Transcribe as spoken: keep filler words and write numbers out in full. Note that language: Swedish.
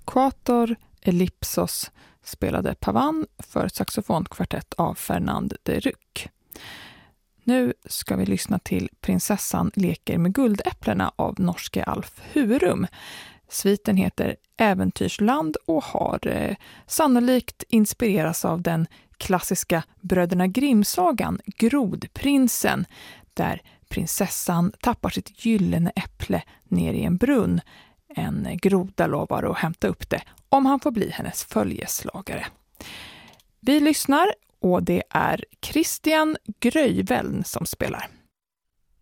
Quator Ellipsos spelade Pavan för saxofonkvartett av Fernand de Ruck. Nu ska vi lyssna till Prinsessan leker med guldäpplena av norske Alf Hurum. Sviten heter Äventyrsland och har eh, sannolikt inspirerats av den klassiska Bröderna Grimm-sagan Grodprinsen, där prinsessan tappar sitt gyllene äpple ner i en brunn. En groda lovar att hämta upp det om han får bli hennes följeslagare. Vi lyssnar och det är Christian Gröjveln som spelar.